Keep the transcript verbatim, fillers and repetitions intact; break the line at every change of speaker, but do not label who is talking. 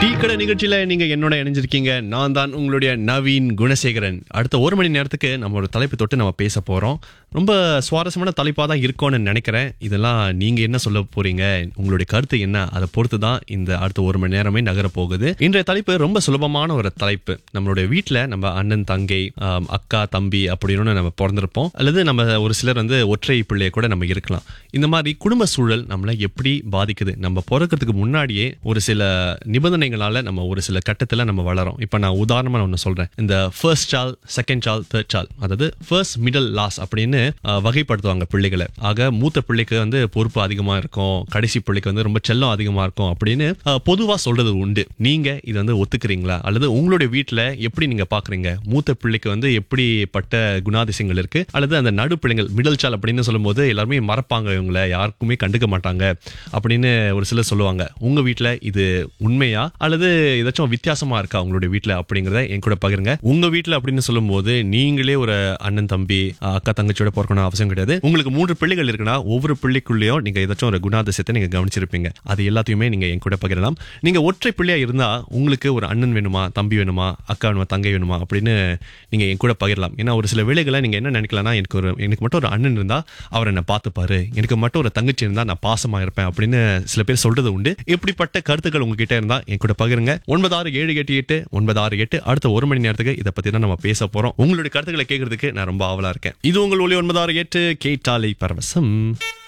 Tea கடை நிகழ்ச்சியில நீங்க என்னோட இணைஞ்சிருக்கீங்க. நான் தான் உங்களுடைய நவீன் குணசேகரன். அடுத்த ஒரு மணி நேரத்துக்கு நம்ம ஒரு தலைப்பு தொட்டு நம்ம பேச போறோம். ரொம்ப சுவாரஸ்யமான தலைப்பா தான் இருக்கும்னு நினைக்கிறேன். இதெல்லாம் நீங்க என்ன சொல்ல போறீங்க, உங்களுடைய கருத்து என்ன, அதை பொறுத்து தான் இந்த அடுத்த ஒரு மணி நேரமே நகர போகுது. இன்றைய தலைப்பு ரொம்ப சுலபமான ஒரு தலைப்பு. நம்மளுடைய வீட்டுல நம்ம அண்ணன் தங்கை, ஆம், அக்கா தம்பி அப்படின்னு நம்ம பிறந்திருப்போம். அல்லது நம்ம ஒரு சிலர் வந்து ஒற்றை பிள்ளைய கூட நம்ம இருக்கலாம். இந்த மாதிரி குடும்ப சூழல் நம்மளை எப்படி பாதிக்குது, நம்ம பிறக்கிறதுக்கு முன்னாடியே ஒரு சில நிபந்தனைகளால நம்ம ஒரு சில கட்டத்துல நம்ம வளரோம். இப்ப நான் உதாரணமா ஒண்ணு சொல்றேன். இந்த ஃபர்ஸ்ட் சால், செகண்ட் சால், தேர்ட் சால், அதாவது ஃபர்ஸ்ட், மிடில், லாஸ்ட் அப்படின்னு அஹ், வகைப்படுத்துவாங்க பிள்ளைகளை. ஆக மூத்த பிள்ளைக்கு வந்து பொறுப்பு அதிகமா இருக்கும், கடைசி பிள்ளைக்கு வந்து ரொம்ப செல்லம் அதிகமா இருக்கும் அப்படின்னு அஹ், பொதுவா சொல்றது உண்டு. நீங்க இது வந்து ஒத்துக்கிறீங்களா, அல்லது உங்களுடைய வீட்டுல எப்படி நீங்க பாக்குறீங்க? மூத்த பிள்ளைக்கு வந்து எப்படிப்பட்ட குணாதிசயங்கள் இருக்கு, அல்லது அந்த நடு பிள்ளைகள் மிடில் சால் அப்படின்னு சொல்லும் போது எல்லாருமே மறப்பாங்க, இவங்களை யாருக்குமே கண்டுக்க மாட்டாங்க அப்படின்னு ஒரு சிலர் சொல்லுவாங்க. உங்க வீட்டுல இது உண்மையா, அல்லது ஏதாச்சும் வித்தியாசமா இருக்கா உங்களுடைய வீட்டுல அப்படிங்கறத என் கூட பகிருங்க. உங்க வீட்டுல அப்படின்னு சொல்லும் போது நீங்களே ஒரு அண்ணன் தம்பி அக்கா தங்கச்சியோட பிறக்கணும் அவசியம் கிடையாது. உங்களுக்கு மூன்று பிள்ளைகள் இருக்குன்னா ஒவ்வொரு பிள்ளைக்குள்ளேயும் நீங்க ஏதாச்சும் ஒரு குணாதிசயத்தை நீங்க கவனிச்சிருப்பீங்க. அது எல்லாத்தையுமே நீங்க என் கூட பகிரலாம். நீங்க ஒற்றை பிள்ளையா இருந்தா உங்களுக்கு ஒரு அண்ணன் வேணுமா, தம்பி வேணுமா, அக்கா வேணுமா, தங்கை வேணுமா அப்படின்னு நீங்க என் கூட பகிரலாம். ஏன்னா ஒரு சில வேளைகளை நீங்க என்ன நினைக்கலாம்னா, எனக்கு ஒரு எனக்கு மட்டும் ஒரு அண்ணன் இருந்தா அவர் என்ன பார்த்துப்பாரு, எனக்கு மட்டும் ஒரு தங்கச்சி இருந்தா நான் பாசமா இருப்பேன் அப்படின்னு சில பேர் சொல்றது உண்டு. இப்படிப்பட்ட கருத்துக்கள் உங்ககிட்ட இருந்தா என் கூட பகிருங்க. ஒன்பது ஆறு ஏழு எட்டு எட்டு ஒன்பது ஆறு எட்டு. அடுத்த ஒரு மணி நேரத்துக்கு இதை பத்தி தான் நம்ம பேச போறோம். உங்களுடைய கருத்துக்களை கேட்கறதுக்கு நான் ரொம்ப ஆவலா இருக்கேன். இது உங்கள் ஒலி ஒன்பது ஆறு எட்டு, கேட்டாலை பரவசம்.